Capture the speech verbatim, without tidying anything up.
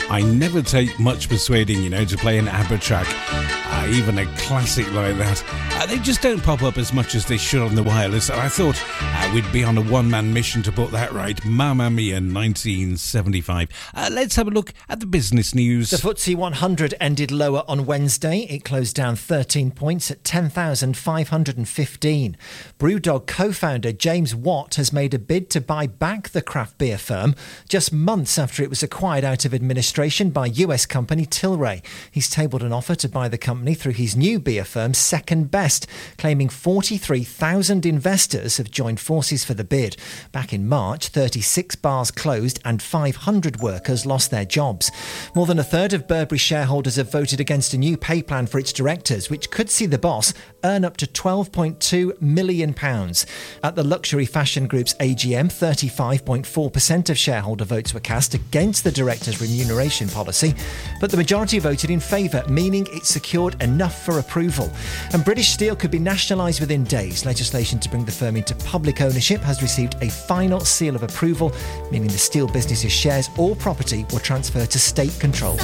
I never take much persuading, you know, to play an ABBA track, uh, even a classic like that. Uh, they just don't pop up as much as they should on the wireless, and I thought uh, we'd be on a one-man mission to put that right. Mamma Mia, nineteen seventy-five. Uh, let's have a look at the business news. The F T S E one hundred ended lower on Wednesday. It closed down thirteen points at ten thousand five hundred fifteen. Brewdog co-founder James Watt has made a bid to buy back the craft beer firm just months after it was acquired out of administration by U S company Tilray. He's tabled an offer to buy the company through his new beer firm, Second Best, claiming forty-three thousand investors have joined forces for the bid. Back in March, thirty-six bars closed and five hundred workers lost their jobs. More than a third of Burberry shareholders have voted against a new pay plan for its directors, which could see the boss earn up to twelve point two million pounds. At the luxury fashion group's A G M, thirty-five point four percent of shareholder votes were cast against the directors' remuneration policy, but the majority voted in favour, meaning it secured enough for approval. And British Steel could be nationalised within days. Legislation to bring the firm into public ownership has received a final seal of approval, meaning the steel business's shares or property will transfer to state control.